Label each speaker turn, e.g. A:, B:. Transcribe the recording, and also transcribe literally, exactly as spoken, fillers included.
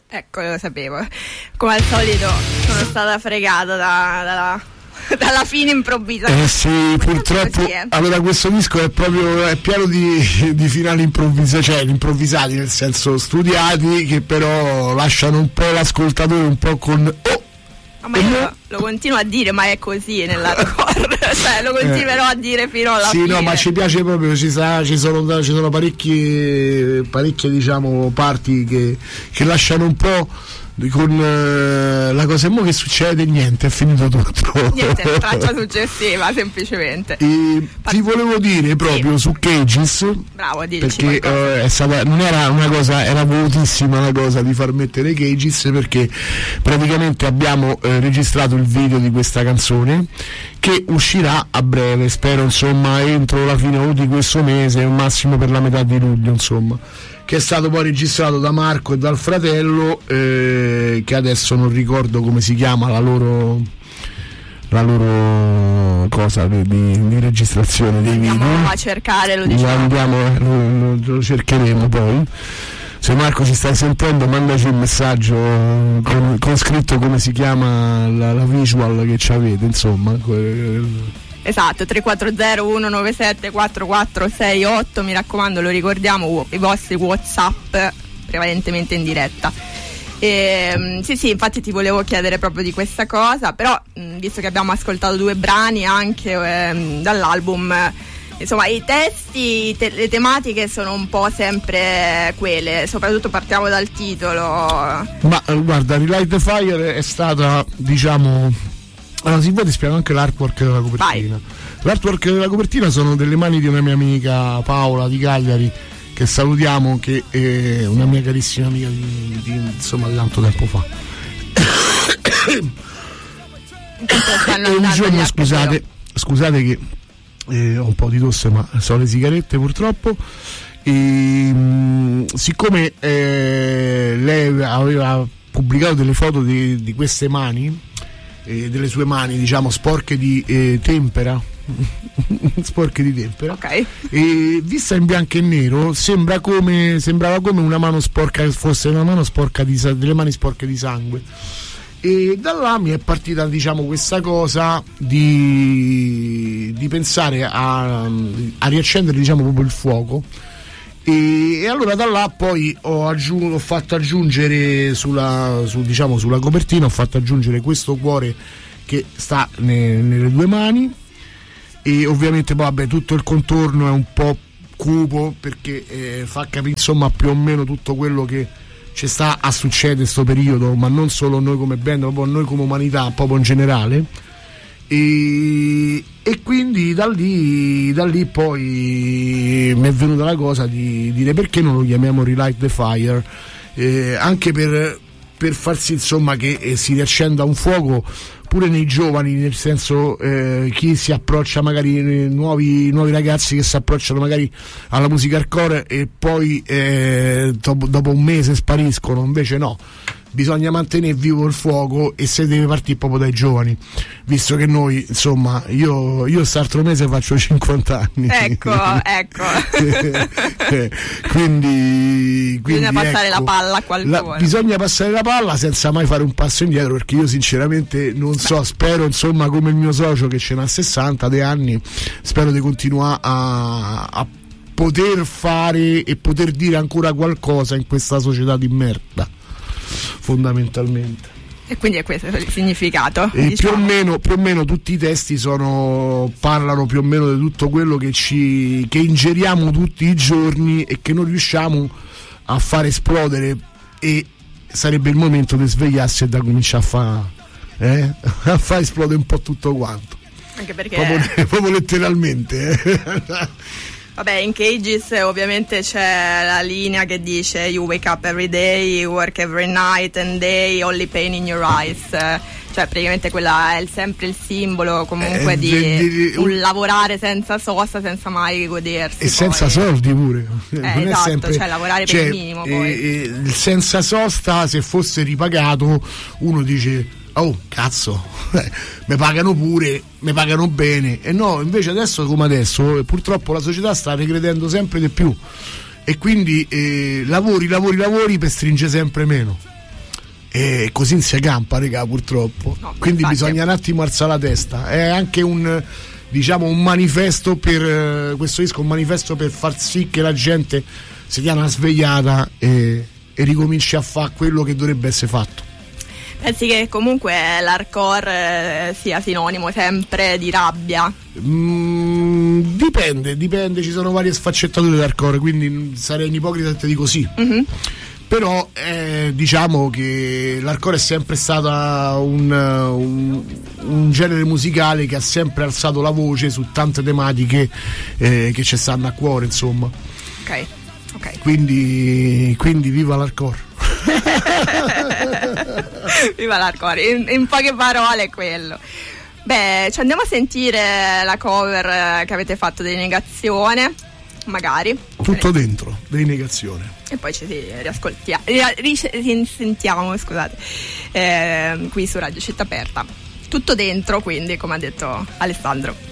A: Ecco, lo sapevo. Come al solito sono stata fregata da, dalla, dalla fine improvvisa.
B: Eh sì, purtroppo.
A: Così, eh.
B: Allora, questo disco è proprio è pieno di, di finali improvvisati, cioè improvvisati nel senso studiati, che però lasciano un po' l'ascoltatore un po' con oh!
A: Ma io lo, lo continuo a dire, ma è così nell'hardcore, cioè lo continuerò a dire fino alla
B: sì,
A: fine.
B: Sì, no, ma ci piace proprio, ci, sa, ci sono, ci sono parecchie, parecchie diciamo parti che, che lasciano un po' con uh, la cosa mo che succede, niente, è finito tutto.
A: Niente, traccia successiva semplicemente.
B: E ti volevo dire proprio sì. su Cages.
A: Bravo, dici
B: perché uh, è stata, non era una cosa, era volutissima la cosa di far mettere Cages, perché praticamente abbiamo uh, registrato il video di questa canzone che uscirà a breve, spero insomma entro la fine o di questo mese o massimo per la metà di luglio, insomma, che è stato poi registrato da Marco e dal fratello, eh, che adesso non ricordo come si chiama la loro la loro cosa di, di, di registrazione dei video.
A: Andiamo a cercare, lo diciamo.
B: Andiamo, lo, lo, lo cercheremo poi. Se Marco ci stai sentendo, mandaci un messaggio con, con scritto come si chiama la, la visual che ci avete, insomma.
A: Esatto, tre quattro zero uno nove sette quattro quattro sei otto, mi raccomando, lo ricordiamo, i vostri WhatsApp prevalentemente in diretta. E, sì sì, infatti ti volevo chiedere proprio di questa cosa, però mh, visto che abbiamo ascoltato due brani anche eh, dall'album, insomma i testi, te- le tematiche sono un po' sempre quelle, soprattutto partiamo dal titolo.
B: Ma guarda, Relight the Fire è stata, diciamo, allora si può ti spiego anche l'artwork della copertina. Vai. L'artwork della copertina sono delle mani di una mia amica Paola di Cagliari, che salutiamo, che è una mia carissima amica di, di insomma di tanto tempo fa. E un giorno, scusate, scusate che eh, ho un po' di tosse, ma sono le sigarette purtroppo. E, mh, siccome eh, lei aveva pubblicato delle foto di, di queste mani, eh, delle sue mani, diciamo, sporche di eh, tempera. sporche di tempera,
A: okay.
B: E vista in bianco e nero sembra come, sembrava come una mano sporca, che fosse una mano sporca di, delle mani sporche di sangue, e da là mi è partita, diciamo, questa cosa di, di pensare a, a riaccendere, diciamo, proprio il fuoco, e, e allora da là poi ho, aggiung- ho fatto aggiungere sulla, su, diciamo, sulla copertina ho fatto aggiungere questo cuore che sta ne, nelle due mani. E ovviamente poi vabbè, tutto il contorno è un po' cupo, perché eh, fa capire insomma più o meno tutto quello che ci sta a succedere in questo periodo, ma non solo noi come band, ma proprio noi come umanità, proprio in generale. E, e quindi da lì, da lì poi mi è venuta la cosa di dire perché non lo chiamiamo Relight the Fire, eh, anche per, per far sì insomma che eh, si riaccenda un fuoco pure nei giovani, nel senso eh, chi si approccia, magari nuovi, nuovi ragazzi che si approcciano magari alla musica hardcore e poi eh, dopo, dopo un mese spariscono. Invece no, bisogna mantenere vivo il fuoco e se deve partire proprio dai giovani, visto che noi insomma io io quest'altro mese faccio cinquanta anni,
A: ecco ecco
B: quindi, quindi
A: bisogna passare
B: ecco,
A: la palla a qualcuno,
B: la, bisogna passare la palla senza mai fare un passo indietro, perché io sinceramente non so, Beh. spero insomma come il mio socio che ce n'ha sessanta dei anni, spero di continuare a, a poter fare e poter dire ancora qualcosa in questa società di merda, fondamentalmente.
A: E quindi è questo il significato,
B: e
A: diciamo.
B: più o meno più o meno tutti i testi sono parlano più o meno di tutto quello che ci che ingeriamo tutti i giorni e che non riusciamo a far esplodere, e sarebbe il momento di svegliarsi e da cominciare a fare eh? a far esplodere un po' tutto quanto,
A: anche perché
B: proprio, proprio letteralmente eh?
A: Vabbè, in Cages ovviamente c'è la linea che dice you wake up every day, you work every night and day, only pain in your eyes, cioè praticamente quella è sempre il simbolo comunque eh, di, di, di un lavorare senza sosta, senza mai godersi,
B: e poi senza soldi pure
A: eh,
B: non
A: esatto,
B: è sempre,
A: cioè lavorare
B: cioè,
A: per il minimo poi.
B: Eh, eh, il senza sosta, se fosse ripagato, uno dice oh cazzo, eh, mi pagano pure, mi pagano bene, e no, invece adesso come adesso purtroppo la società sta regredendo sempre di più, e quindi eh, lavori, lavori, lavori per stringere sempre meno. e così non si campa, raga, purtroppo. No, quindi infatti bisogna un attimo alzare la testa. È anche un, diciamo, un manifesto per questo disco, un manifesto per far sì che la gente si dia una svegliata e, e ricominci a fare quello che dovrebbe essere fatto.
A: Pensi che comunque l'hardcore eh, sia sinonimo sempre di rabbia?
B: Mm, dipende, dipende, ci sono varie sfaccettature dell'hardcore, quindi sarei un ipocrita se ti dico sì. Mm-hmm. Però eh, diciamo che l'hardcore è sempre stata un, un, un genere musicale che ha sempre alzato la voce su tante tematiche eh, che ci stanno a cuore, insomma.
A: Ok, ok.
B: Quindi, quindi viva l'hardcore.
A: Viva l'hardcore, in, in poche parole è quello. Beh, ci andiamo a sentire la cover che avete fatto di Negazione, magari.
B: Tutto dentro, di Negazione.
A: E poi ci riascoltiamo, risentiamo, scusate, eh, qui su Radio Città Aperta. Tutto dentro, quindi, come ha detto Alessandro.